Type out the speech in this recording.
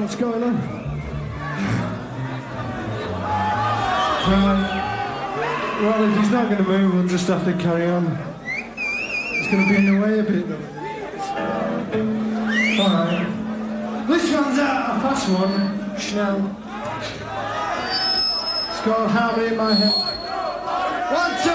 what's going on. Well, if he's not going to move, we'll just have to carry on. It's going to be in the way a bit, though. Alright. This one's a fast one. Schnell. It's called Harmony in My Head. 1, 2.